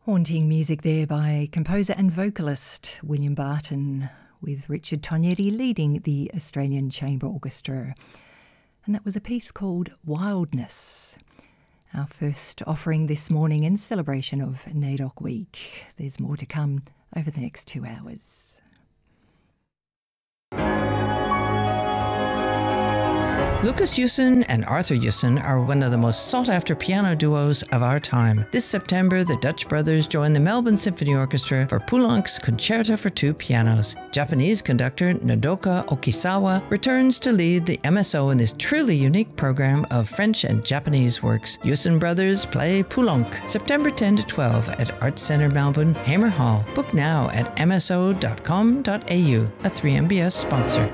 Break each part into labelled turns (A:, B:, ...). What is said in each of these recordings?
A: Haunting music there by composer and vocalist William Barton, with Richard Tognetti leading the Australian Chamber Orchestra. And that was a piece called Wildness, our first offering this morning in celebration of NAIDOC Week. There's more to come over the next 2 hours.
B: Lucas Yusen and Arthur Yusen are one of the most sought-after piano duos of our time. This September, the Dutch brothers join the Melbourne Symphony Orchestra for Poulenc's Concerto for Two Pianos. Japanese conductor Nodoka Okisawa returns to lead the MSO in this truly unique program of French and Japanese works. Yusen brothers play Poulenc, September 10 to 12 at Arts Centre Melbourne, Hamer Hall. Book now at mso.com.au, a 3MBS sponsor.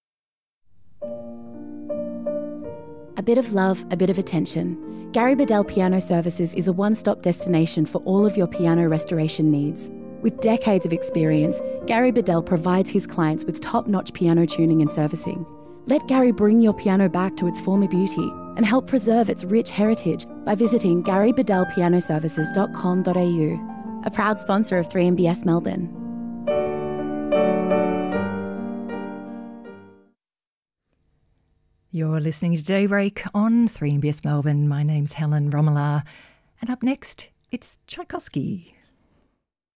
C: A bit of love, a bit of attention. Gary Bedell Piano Services is a one-stop destination for all of your piano restoration needs. With decades of experience, Gary Bedell provides his clients with top-notch piano tuning and servicing. Let Gary bring your piano back to its former beauty and help preserve its rich heritage by visiting garybedellpianoservices.com.au, a proud sponsor of 3MBS Melbourne.
A: You're listening to Daybreak on 3MBS Melbourne. My name's Helen Romola. And up next, it's Tchaikovsky.